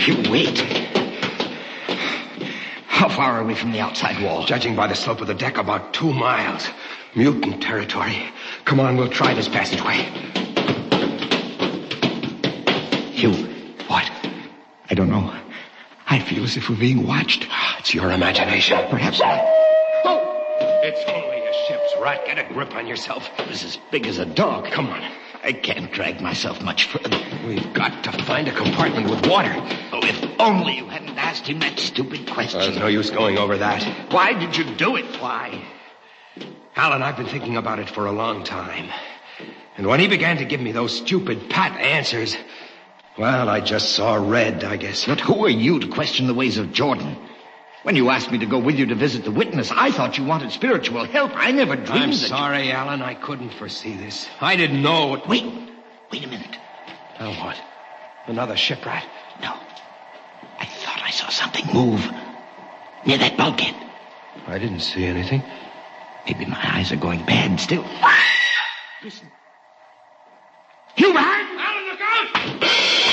Hugh, wait. How far are we from the outside wall? Judging by the slope of the deck, about 2 miles. Mutant territory. Come on, we'll try this passageway. Hugh. What? I don't know. I feel as if we're being watched. It's your imagination. Perhaps not. Oh! It's only a ship's rat. Get a grip on yourself. It's as big as a dog. Come on. I can't drag myself much further. We've got to find a compartment with water. Oh, if only you hadn't asked him that stupid question. There's no use going over that. Why did you do it? Why? Alan, I've been thinking about it for a long time. And when he began to give me those stupid pat answers, well, I just saw red, I guess. But who are you to question the ways of Jordan? When you asked me to go with you to visit the witness, I thought you wanted spiritual help. I never dreamed I'm that sorry, Alan. I couldn't foresee this. I didn't know what... Wait a minute. Now what? Another shipwreck? No. I thought I saw something move near that bulkhead. I didn't see anything. Maybe my eyes are going bad still. Listen.